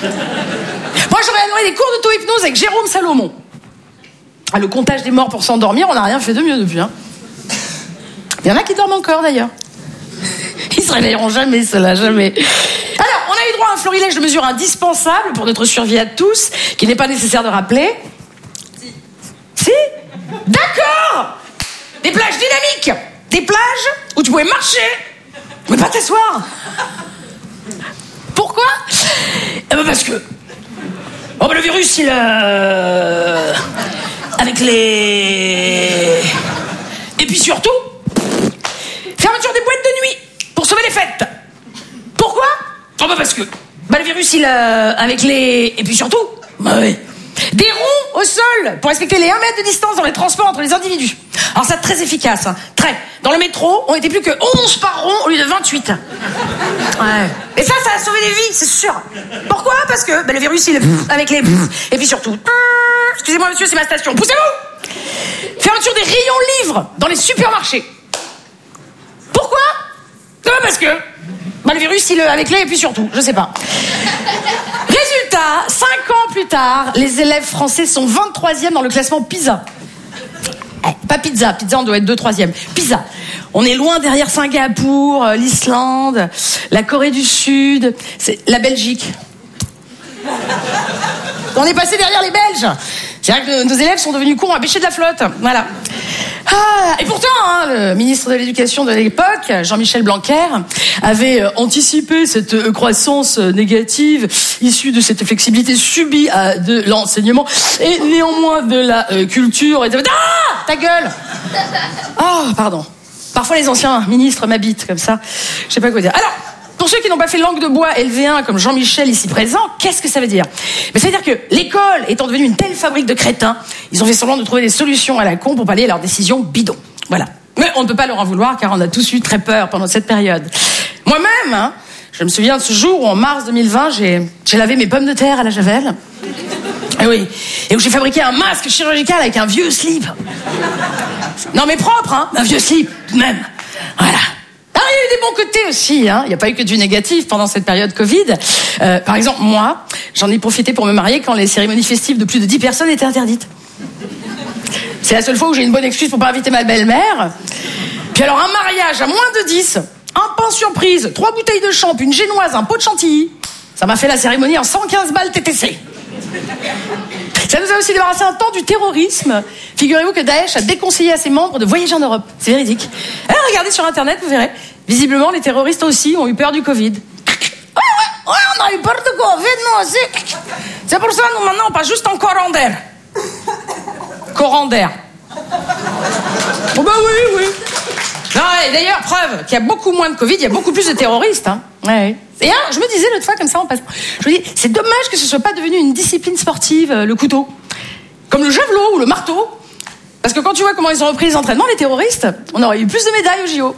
Moi, j'aurais adoré des cours d'auto-hypnose avec Jérôme Salomon. Ah, le comptage des morts pour s'endormir, on n'a rien fait de mieux depuis. Hein. Il y en a qui dorment encore, d'ailleurs. Ils se réveilleront jamais, ceux-là, jamais. Alors, on a eu droit à un florilège de mesures indispensables pour notre survie à tous, qu'il n'est pas nécessaire de rappeler. Si. D'accord. Des plages dynamiques. Des plages où tu pouvais marcher, mais pas t'asseoir. Pourquoi? Parce que... Oh, le virus, il... Avec les... Et puis surtout... Fermeture des boîtes de nuit pour sauver les fêtes. Pourquoi? Oh, parce que... le virus, il... Avec les... Et puis surtout... oui. Des ronds au sol pour respecter les 1 mètre de distance dans les transports entre les individus. Alors ça, très efficace, hein. Très. Dans le métro, on était plus que 11 par rond au lieu de 28. Ouais. Et ça a sauvé des vies, c'est sûr. Pourquoi? Parce que le virus, il est avec les... Et puis surtout... Excusez-moi, monsieur, c'est ma station. Poussez-vous! Fermeture des rayons livres dans les supermarchés. Pourquoi? Parce que... le virus, il est avec les... Et puis surtout, je sais pas. Résultat, 5 ans plus tard, les élèves français sont 23e dans le classement PISA. Pas pizza, on doit être 2-3e. PISA. On est loin derrière Singapour, l'Islande, la Corée du Sud, c'est la Belgique. On est passé derrière les Belges. C'est vrai que nos élèves sont devenus cons à bêcher de la flotte. Voilà. Ah, et pourtant, le ministre de l'Éducation de l'époque, Jean-Michel Blanquer, avait anticipé cette croissance négative issue de cette flexibilité subie de l'enseignement et néanmoins de la culture. Et de... Ah, ta gueule! Ah, pardon. Parfois les anciens ministres m'habitent comme ça. Je sais pas quoi dire. Alors, pour ceux qui n'ont pas fait langue de bois LV1 comme Jean-Michel ici présent, qu'est-ce que ça veut dire? Ça veut dire que l'école étant devenue une telle fabrique de crétins, ils ont fait semblant de trouver des solutions à la con pour pallier à leurs décisions bidons. Voilà. Mais on ne peut pas leur en vouloir car on a tous eu très peur pendant cette période. Moi-même, je me souviens de ce jour où en mars 2020, j'ai lavé mes pommes de terre à la javel. Et oui. Et où j'ai fabriqué un masque chirurgical avec un vieux slip. Non mais propre, un vieux slip tout de même. Voilà. Alors, il y a eu des bons côtés aussi, Il n'y a pas eu que du négatif pendant cette période Covid. Par exemple, moi, j'en ai profité pour me marier quand les cérémonies festives de plus de 10 personnes étaient interdites. C'est la seule fois où j'ai une bonne excuse pour pas inviter ma belle-mère. Puis alors, un mariage à moins de 10, un pain surprise, 3 bouteilles de champ, une génoise, un pot de chantilly. Ça m'a fait la cérémonie en 115 balles TTC. Ça nous a aussi débarrassé un temps du terrorisme. Figurez-vous que Daesh a déconseillé à ses membres de voyager en Europe. C'est véridique. Alors, regardez sur Internet, vous verrez. Visiblement, les terroristes aussi ont eu peur du Covid. Ouais, on a eu peur du Covid, nous aussi. C'est pour ça, nous, maintenant, on passe juste en courant d'air. Courant d'air. Oh bah oui. Non, et d'ailleurs, preuve qu'il y a beaucoup moins de Covid, il y a beaucoup plus de terroristes. Ouais. Et là, je me disais l'autre fois, comme ça, en passant, je me dis, c'est dommage que ce soit pas devenu une discipline sportive, le couteau. Comme le javelot ou le marteau. Parce que quand tu vois comment ils ont repris les entraînements, les terroristes, on aurait eu plus de médailles au JO.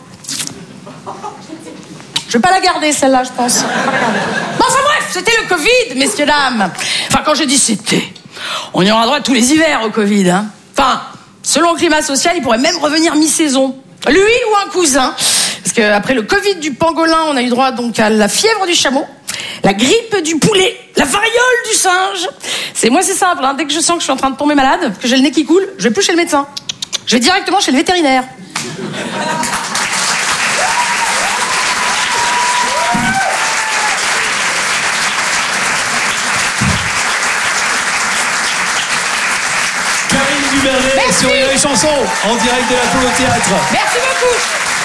Je vais pas la garder, celle-là, je pense. Bon, enfin bref, c'était le Covid, messieurs, dames. Enfin, quand je dis c'était, on y aura droit tous les hivers au Covid, Enfin, selon le climat social, il pourrait même revenir mi-saison. Lui ou un cousin. Parce qu'après le Covid du pangolin, on a eu droit donc à la fièvre du chameau, la grippe du poulet, la variole du singe. Moi, c'est simple. Dès que je sens que je suis en train de tomber malade, que j'ai le nez qui coule, je vais plus chez le médecin. Je vais directement chez le vétérinaire. Karine Dubernet sur Rire et Chanson, en direct de la Polo Théâtre. Merci beaucoup.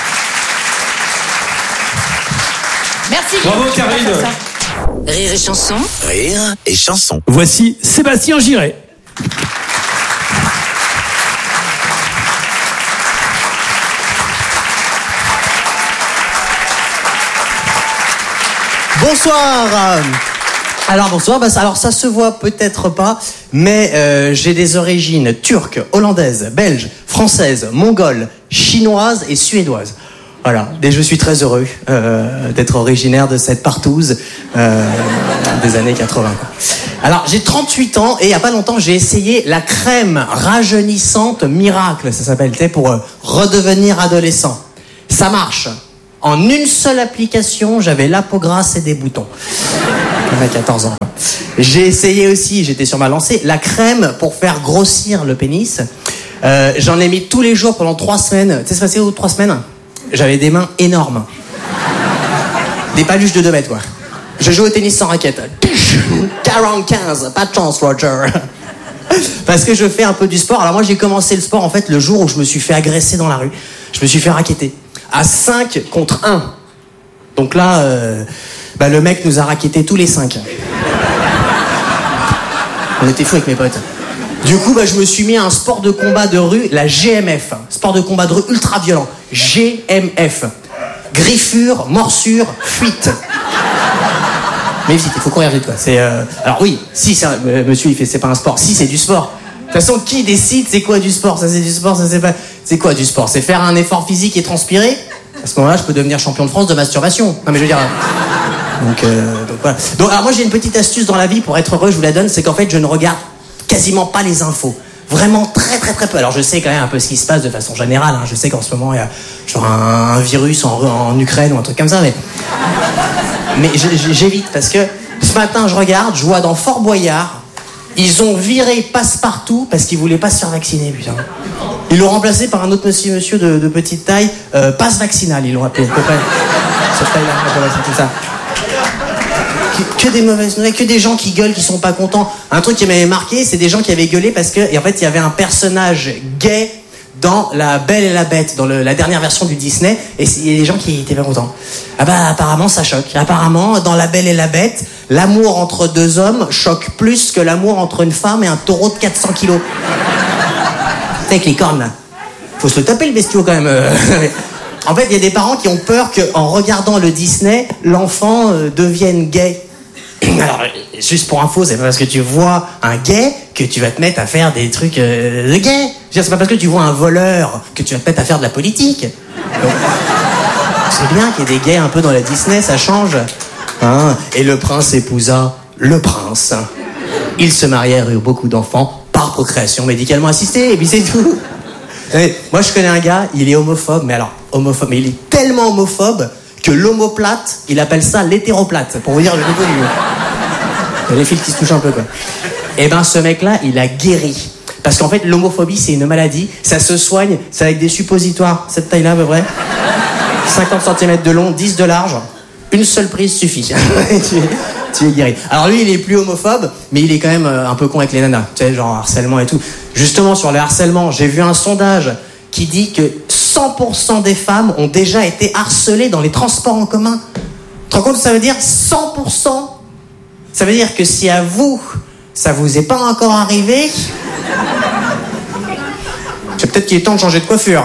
Merci. Bravo Karine. Rire et Chanson. Rire et Chanson. Voici Sébastien Giret. Bonsoir. Alors bonsoir, alors ça se voit peut-être pas, mais j'ai des origines turques, hollandaises, belges, françaises, mongoles, chinoises et suédoises. Voilà, et je suis très heureux d'être originaire de cette partouze des années 80. Quoi. Alors j'ai 38 ans et il y a pas longtemps j'ai essayé la crème rajeunissante miracle, ça s'appelle, pour redevenir adolescent. Ça marche. En une seule application, j'avais la peau grasse et des boutons. On a 14 ans. J'ai essayé aussi, j'étais sur ma lancée, la crème pour faire grossir le pénis. J'en ai mis tous les jours pendant 3 semaines. Tu sais, c'est passé où 3 semaines? J'avais des mains énormes. Des paluches de 2 mètres, quoi. Je joue au tennis sans raquette. 45, pas de chance, Roger. Parce que je fais un peu du sport. Alors moi, j'ai commencé le sport, en fait, le jour où je me suis fait agresser dans la rue. Je me suis fait racketter. À 5 contre 1. Donc là, le mec nous a rackettés tous les 5. On était fous avec mes potes. Du coup, je me suis mis à un sport de combat de rue, la GMF. Sport de combat de rue ultra violent. GMF. Griffure, morsure, fuite. Mais vite, il faut courir vite, quoi. Alors oui, si, monsieur, il fait, c'est pas un sport. Si, c'est du sport. De toute façon, qui décide c'est quoi du sport? Ça, c'est du sport, ça, c'est pas... C'est quoi du sport? C'est faire un effort physique et transpirer? À ce moment-là, je peux devenir champion de France de masturbation. Non, mais je veux dire... Donc voilà. Donc, alors moi, j'ai une petite astuce dans la vie pour être heureux, je vous la donne, c'est qu'en fait, je ne regarde quasiment pas les infos. Vraiment très très très peu. Alors je sais quand même un peu ce qui se passe de façon générale. Je sais qu'en ce moment, il y a genre un virus en Ukraine ou un truc comme ça, mais j'évite parce que ce matin, je regarde, je vois dans Fort Boyard, ils ont viré Passepartout parce qu'ils voulaient pas se faire vacciner, putain. Ils l'ont remplacé par un autre monsieur de petite taille, passe vaccinal, ils l'ont appelé, à peu près. Cette taille-là, c'est tout ça. Que des mauvaises nouvelles, que des gens qui gueulent, qui sont pas contents. Un truc qui m'avait marqué, c'est des gens qui avaient gueulé parce que, et en fait, il y avait un personnage gay dans La Belle et la Bête, dans la dernière version du Disney, et il y a des gens qui étaient pas contents. Apparemment, ça choque. Apparemment, dans La Belle et la Bête, l'amour entre 2 hommes choque plus que l'amour entre une femme et un taureau de 400 kilos. Avec les cornes, là. Faut se le taper, le bestiau, quand même. En fait, il y a des parents qui ont peur qu'en regardant le Disney, l'enfant devienne gay. Alors, juste pour info, c'est pas parce que tu vois un gay que tu vas te mettre à faire des trucs de gay. C'est pas parce que tu vois un voleur que tu vas te mettre à faire de la politique. Donc, c'est bien qu'il y ait des gays un peu dans la Disney, ça change. Et le prince épousa le prince. Ils se marièrent et eurent beaucoup d'enfants par procréation médicalement assistée, et puis c'est tout. Moi, je connais un gars, il est homophobe, mais il est tellement homophobe que l'homoplate, il appelle ça l'hétéroplate, pour vous dire le niveau du... Il y a les fils qui se touchent un peu, quoi. Et ce mec-là, il a guéri. Parce qu'en fait, l'homophobie, c'est une maladie, ça se soigne, c'est avec des suppositoires, cette taille-là, à peu près. 50 cm de long, 10 de large, une seule prise suffit. Tu es guéri. Alors lui, il est plus homophobe, mais il est quand même un peu con avec les nanas. Tu sais, genre harcèlement et tout. Justement, sur le harcèlement, j'ai vu un sondage qui dit que 100% des femmes ont déjà été harcelées dans les transports en commun. Tu te rends compte ce que ça veut dire? 100%. Ça veut dire que si à vous, ça vous est pas encore arrivé, c'est peut-être qu'il est temps de changer de coiffure.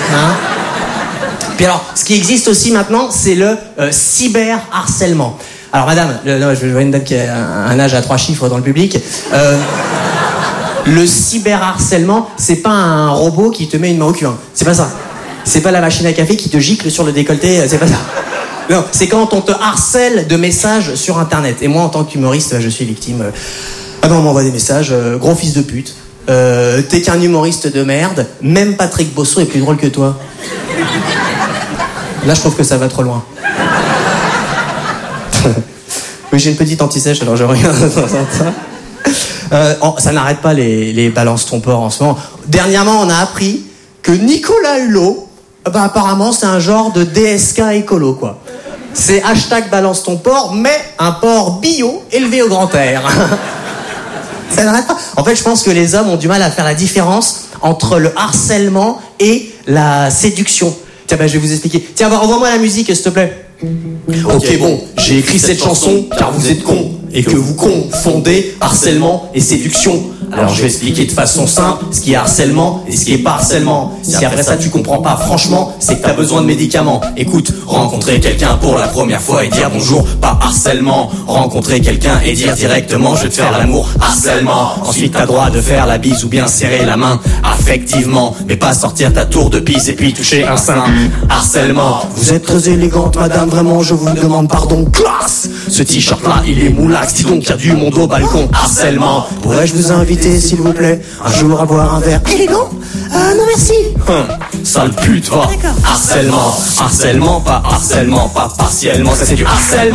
Puis alors, ce qui existe aussi maintenant, c'est le cyberharcèlement. Alors madame, je vois une dame qui a un âge à 3 chiffres dans le public. Le cyberharcèlement, c'est pas un robot qui te met une main au cul. C'est pas ça. C'est pas la machine à café qui te gicle sur le décolleté. C'est pas ça. Non, c'est quand on te harcèle de messages sur Internet. Et moi, en tant qu'humoriste, je suis victime. On m'envoie des messages. Gros fils de pute. T'es qu'un humoriste de merde. Même Patrick Bosso est plus drôle que toi. Là, je trouve que ça va trop loin. Oui, j'ai une petite anti-sèche, alors je regarde ça. Ça n'arrête pas les balances ton porc en ce moment. Dernièrement, on a appris que Nicolas Hulot, apparemment, c'est un genre de DSK écolo, quoi. C'est #balance ton porc, mais un porc bio élevé au grand air. Ça n'arrête pas. En fait, je pense que les hommes ont du mal à faire la différence entre le harcèlement et la séduction. Tiens, je vais vous expliquer. Tiens, envoie-moi la musique, s'il te plaît. Ok, bon, j'ai écrit cette chanson car vous êtes cons et que vous confondez harcèlement et séduction. Alors je vais expliquer de façon simple ce qui est harcèlement et ce qui est pas harcèlement. Si après ça tu comprends pas, franchement, c'est que t'as besoin de médicaments. Écoute, rencontrer quelqu'un pour la première fois et dire bonjour, pas harcèlement. Rencontrer quelqu'un et dire directement je vais te faire l'amour, harcèlement. Ensuite t'as droit de faire la bise ou bien serrer la main, affectivement, mais pas sortir ta tour de pisse et puis toucher un sein, harcèlement. Vous êtes très élégante madame, vraiment je vous demande pardon, classe. Ce t-shirt là il est moulax, dis donc y a du monde au balcon, harcèlement. Pourrais-je vous inviter s'il vous plaît un jour à boire un verre élégant? Non merci. Sale pute va. Harcèlement, harcèlement, pas partiellement, ça c'est du harcèlement.